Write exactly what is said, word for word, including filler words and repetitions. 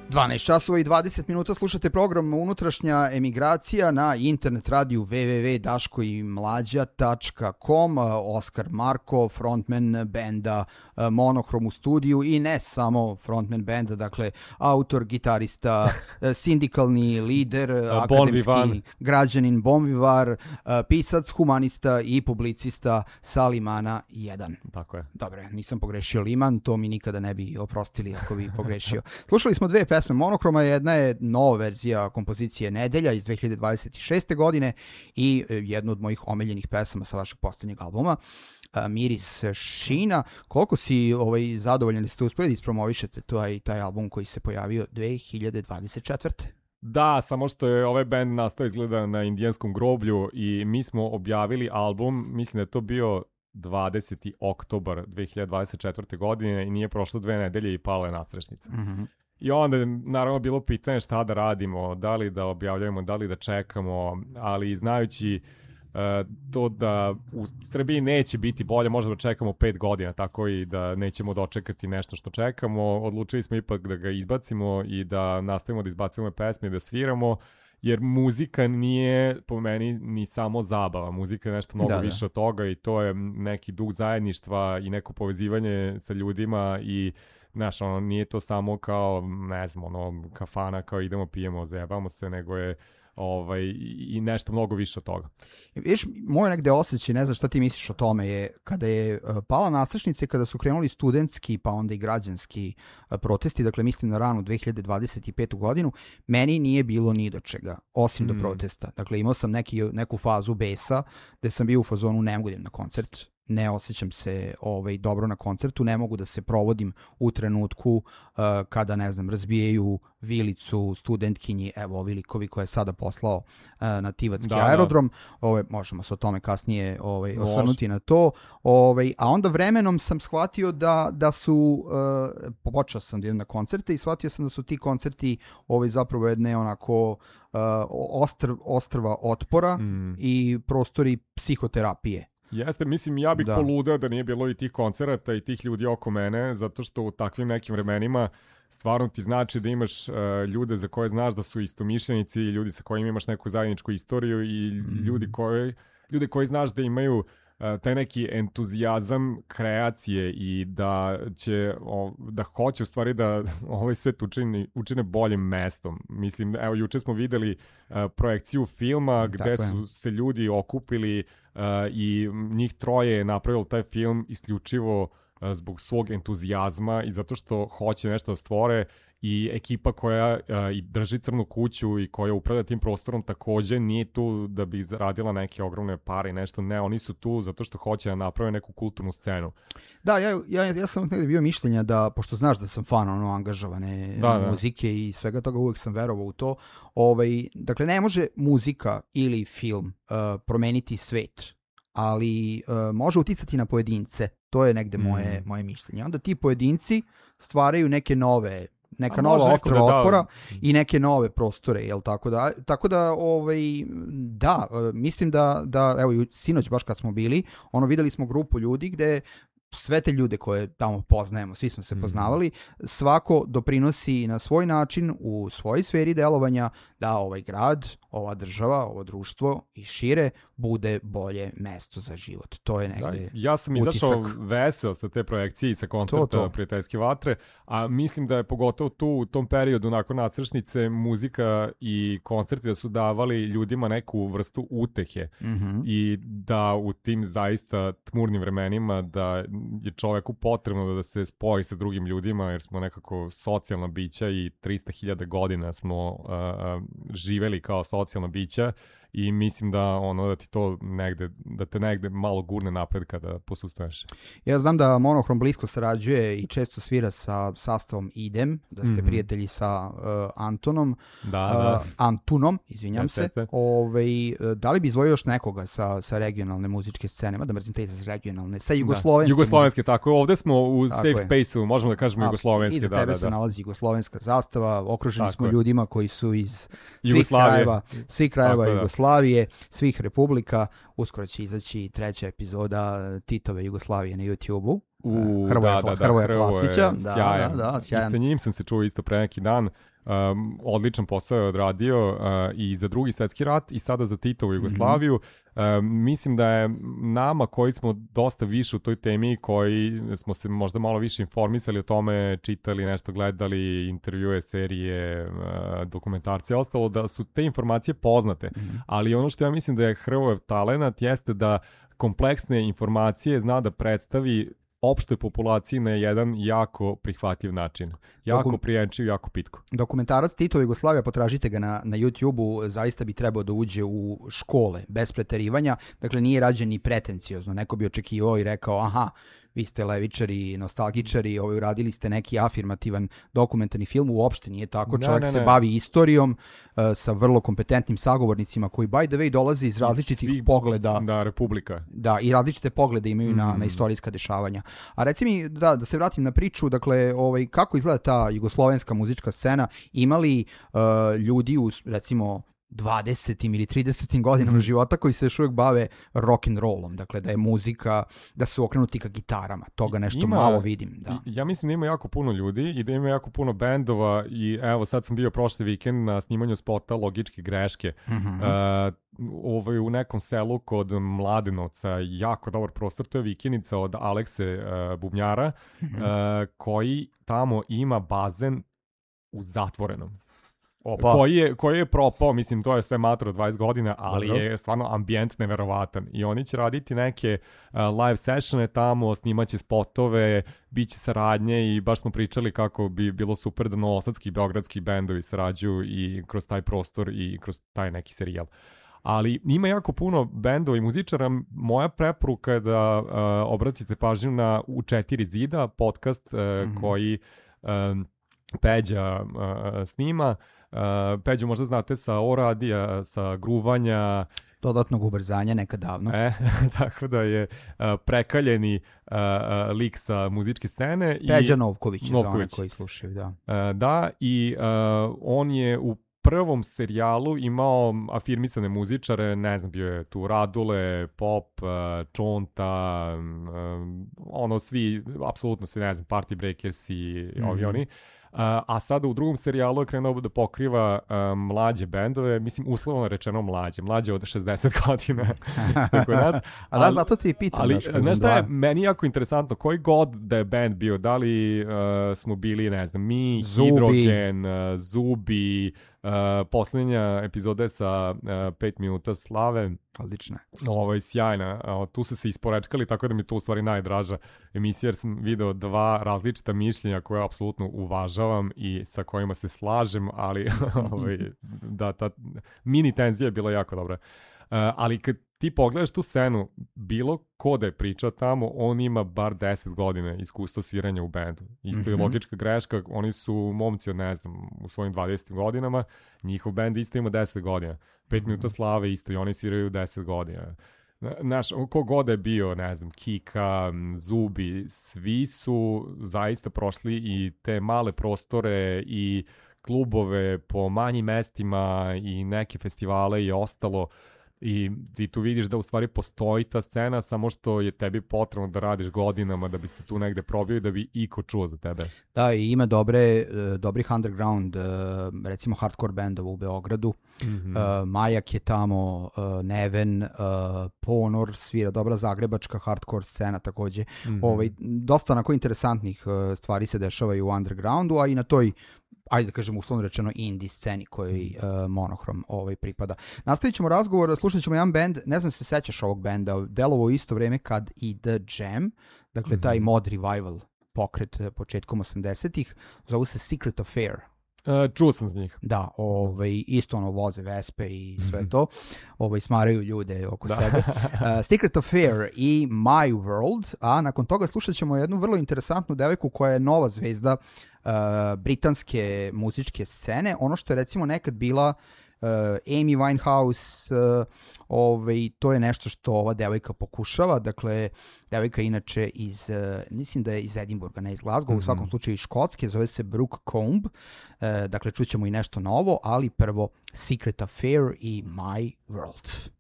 dvanaest časova i dvadeset minuta slušate program Unutrašnja emigracija na internet radiju w w w tačka daško i mlađa tačka com. Oskar Marko, frontman benda Monohrom u studiju i ne samo frontman benda, dakle autor, gitarista, sindikalni lider, akademski građanin, bonvivar, pisac, humanista i publicista sa Limana jedan. Tako je. Dobre, nisam pogrešio Liman, to mi nikada ne bi oprostili ako bi pogrešio. Slušali smo dve pesme Monohroma, jedna je nova verzija kompozicije Nedelja iz dve hiljade dvadeset šeste. godine i jedna od mojih omiljenih pesama sa vašeg poslednjeg albuma, Miris šina. Koliko si ovaj, zadovoljan da ste uspeli da ispromovišete taj, taj album koji se pojavio dve hiljade dvadeset četvrte. Da, samo što je ovaj band nastao izgleda na indijanskom groblju i mi smo objavili album, mislim da je to bio dvadeseti oktobar dve hiljade dvadeset četvrte. godine i nije prošlo dve nedelje i pala je nadstrešnica. Mhm. I onda je naravno bilo pitanje šta da radimo, da li da objavljujemo, da li da čekamo, ali znajući uh, to da u Srbiji neće biti bolje, možda da čekamo pet godina, tako i da nećemo dočekati nešto što čekamo, odlučili smo ipak da ga izbacimo i da nastavimo da izbacimo pesme i da sviramo, jer muzika nije po meni ni samo zabava, muzika je nešto mnogo da, više da. od toga i to je neki duh zajedništva i neko povezivanje sa ljudima i znaš, ono, nije to samo kao, ne znam, ono, kafana, kao idemo, pijemo, zajebamo se, nego je ovaj, i nešto mnogo više od toga. Viš, moj negde osjećaj, ne znam šta ti misliš o tome, je kada je pala nadstrešnica i kada su krenuli studentski, pa onda i građanski protesti, dakle mislim na ranu dve hiljade dvadeset petu. godinu, meni nije bilo ni do čega, osim mm. do protesta. Dakle, imao sam neki, neku fazu besa, gde sam bio u fazonu ne mogu da idem na koncert, ne osjećam se ovaj, dobro na koncertu, ne mogu da se provodim u trenutku uh, kada, ne znam, razbijaju vilicu studentkinji, evo ovi likovi koje je sada poslao uh, na Tivatski da, aerodrom, da. Ovaj, možemo se o tome kasnije ovaj, osvrnuti na to, ovaj, a onda vremenom sam shvatio da, da su, uh, počeo sam da idem na koncerte i shvatio sam da su ti koncerti ovaj, zapravo jedne onako uh, ostr, ostrva otpora mm. i prostori psihoterapije. Jeste, mislim, ja bih da. poludeo da nije bilo i tih koncerata i tih ljudi oko mene, zato što u takvim nekim vremenima stvarno ti znači da imaš uh, ljude za koje znaš da su istomišljenici, ljudi sa kojima imaš neku zajedničku istoriju i mm. ljudi koji, ljude koji znaš da imaju uh, taj neki entuzijazam kreacije i da će, o, da hoće u stvari da ovaj svet učini, učine boljim mestom. Mislim, evo, juče smo videli uh, projekciju filma gde Tako su je. se ljudi okupili Uh, i njih troje je napravilo taj film isključivo uh, zbog svog entuzijazma i zato što hoće nešto da stvore i ekipa koja uh, i drži Crnu kuću i koja upravlja tim prostorom takođe nije tu da bi zaradila neke ogromne pare i nešto, ne, oni su tu zato što hoće da naprave neku kulturnu scenu. Da, ja, ja, ja sam nekada bio mišljenja da, pošto znaš da sam fan ono, angažovane da, da. muzike i svega toga, uvek sam verovao u to. Ovaj, dakle, ne može muzika ili film uh, promeniti svet, ali uh, može uticati na pojedince. To je negde moje, mm. moje mišljenje. Onda ti pojedinci stvaraju neke nove neka nova ostrva da otpora i neke nove prostore, jel tako da, tako da, ovaj, da, mislim da, da, evo, sinoć baš kad smo bili, ono, videli smo grupu ljudi gde sve te ljude koje tamo poznajemo, svi smo se poznavali, svako doprinosi na svoj način u svojoj sferi delovanja da ovaj grad, ova država, ovo društvo i šire bude bolje mesto za život. To je negde da, ja sam izašao vesel sa te projekcije i sa koncerta to, to. Prijateljske vatre, a mislim da je pogotovo tu u tom periodu nakon nadstrešnice muzika i koncerti da su davali ljudima neku vrstu utehe mm-hmm. i da u tim zaista tmurnim vremenima da je čoveku potrebno da se spoji sa drugim ljudima jer smo nekako socijalna bića i trista hiljada godina smo uh, uh, živeli kao socijalna bića i mislim da ono da ti to negde, da te negde malo gurne napred kada posustaneš. Ja znam da Monohrom blisko sarađuje i često svira sa sastavom Idem, da ste mm-hmm. prijatelji sa uh, Antonom, da, da. Uh, Antunom, izvinjam jeste, se. Jeste. Ove, da li bi izdvojio još nekoga sa, sa regionalne muzičke scene, mada mrzim te iz regionalne, sa jugoslovenske. Jugoslovenske, tako. Ovde smo u tako safe je. Space-u, možemo da kažemo jugoslovenske. Iza da, tebe da, se da. nalazi jugoslovenska zastava, okruženi tako smo je. ljudima koji su iz svih Jugoslavije. krajeva, svih krajeva tako Jugoslavije, svih republika. Uskoro će izaći treća epizoda Titove Jugoslavije na YouTube-u. U, Hrvoja, da, da, da, Hrvoja Hrvoje, Klasića. sjajan. Da, da, da, sjajan. I sa njim sam se čuo isto pre neki dan. Um, odličan posao je odradio uh, i za drugi svetski rat i sada za Titovu Jugoslaviju. Mm-hmm. Um, mislim da je nama koji smo dosta više u toj temi, koji smo se možda malo više informisali o tome, čitali nešto, gledali intervjue, serije, uh, dokumentarce i ostalo, da su te informacije poznate. Mm-hmm. Ali ono što ja mislim da je Hrvojev talenat jeste da kompleksne informacije zna da predstavi opštoj populaciji na jedan jako prihvatljiv način. Jako Dokum... prijenčiv, jako pitko. Dokumentarac Titova Jugoslavija, potražite ga na, na YouTube-u, zaista bi trebao da uđe u škole, bez preterivanja. Dakle, nije rađen ni pretenciozno. Neko bi očekivao i rekao, aha, vi ste levičari, nostalgičari, ovaj, uradili ste neki afirmativan dokumentarni film, uopšte nije tako. Ne, Čovjek ne, ne. se bavi istorijom uh, sa vrlo kompetentnim sagovornicima koji, by the way, dolaze iz različitih Svi, pogleda. Da, Republika. Da, i različite poglede imaju mm. na, na istorijska dešavanja. A reci mi, da, da se vratim na priču, dakle, ovaj, kako izgleda ta jugoslovenska muzička scena? Imali uh, ljudi u, recimo, dvadesetim ili tridesetim godinama mm. života koji se još uvijek bave rock and rollom, dakle da je muzika, da su okrenuti ka gitarama, toga nešto ima, malo vidim. Da. Ja mislim da ima jako puno ljudi i da ima jako puno bendova i evo sad sam bio prošli vikend na snimanju spota Logičke greške. Mm-hmm. Uh, ovaj, u nekom selu kod Mladenovca, jako dobar prostor, to je vikendica od Alekse uh, Bubnjara, mm-hmm. uh, koji tamo ima bazen u zatvorenom. Opa. Koji je, koji je propao, mislim, to je sve matro dvadeset godina, ali Dobro. je stvarno ambijent neverovatan. I oni će raditi neke uh, live sessione tamo, snimaće spotove, bit će saradnje i baš smo pričali kako bi bilo super da novosadski i beogradski bendovi sarađuju i kroz taj prostor i kroz taj neki serijal. Ali ima jako puno bendova i muzičara. Moja preporuka je da uh, obratite pažnju na U četiri zida, podcast uh, mm-hmm. koji um, Peđa uh, snima. Uh, Peđu možda znate sa Oradija, sa Gruvanja, dodatnog ubrzanja nekad davno. E, tako da je uh, prekaljeni uh, uh, lik sa muzičke scene. Peđa i Novković, Novković. Za one koji slušaju, da. Uh, da, i uh, on je u prvom serijalu imao afirmisane muzičare, ne znam, bio je tu Radule, Pop, uh, Čonta, um, ono svi, apsolutno svi, ne znam, Party Breakers i mm-hmm. ovi oni. Uh, a sada u drugom serijalu je krenuo da pokriva uh, mlađe bendove, mislim uslovno rečeno mlađe, mlađe od šezdeset godina, što je kod nas. A da, ali, zato ti pitam. Ali, znaš šta je meni jako interesantno, koji god da je band bio, da li uh, smo bili, ne znam, mi, Zubi. Hidrogen, uh, Zubi, uh, poslednja epizoda sa uh, pet minuta slave. Odlična. Ovo je sjajna. Uh, tu su se isporečkali, tako da mi to u stvari najdraža emisija, jer sam video dva različita mišljenja koje apsolutno uvažavam i sa kojima se slažem, ali ovaj, da, ta mini tenzija je bila jako dobra. Uh, ali kad ti pogledaš tu scenu, bilo ko da je pričao tamo, on ima bar deset godina iskustva sviranja u bendu. Isto mm-hmm. je Logička greška, oni su momci od, ne znam, u svojim dvadesetim godinama, njihov bend isto ima deset godina. Pet mm-hmm. minuta slave isto i oni sviraju deset godina. Znaš, ko god je bio, ne znam, Kika, Zubi, svi su zaista prošli i te male prostore i klubove po manjim mestima i neke festivale i ostalo. I ti tu vidiš da u stvari postoji ta scena, samo što je tebi potrebno da radiš godinama da bi se tu negde probio i da bi iko čuo za tebe. Da, i ima dobre, dobrih underground, recimo hardcore bendova u Beogradu. Mm-hmm. Uh, Majak je tamo, uh, Neven, uh, Ponor svira, dobra zagrebačka hardcore scena takođe. Mm-hmm. Ovaj, dosta onako interesantnih uh, stvari se dešavaju u undergroundu, a i na toj, ajde da kažem uslovno rečeno, indie sceni kojoj uh, Monohrom ovaj pripada. Nastavit ćemo razgovor, slušat ćemo jedan band, ne znam se sećaš ovog benda, delovo u isto vreme kad i The Jam, dakle mm-hmm. taj mod revival pokret početkom osamdesetih, zovu se Secret Affair. Uh, čuo sam za njih. Da, ovaj, isto ono voze Vespe i sve to, ovaj, smaraju ljude oko da. sebe. Uh, Secret Affair i My World, a nakon toga slušat ćemo jednu vrlo interesantnu devojku koja je nova zvezda uh, britanske muzičke scene, ono što je recimo nekad bila Uh, Amy Winehouse, uh, ovaj, to je nešto što ova devojka pokušava, dakle devojka inače iz, uh, mislim da je iz Edinburgha, ne iz Glasgow, mm-hmm. u svakom slučaju iz Škotske, zove se Brooke Combe, uh, dakle čućemo i nešto novo, ali prvo Secret Affair i My World.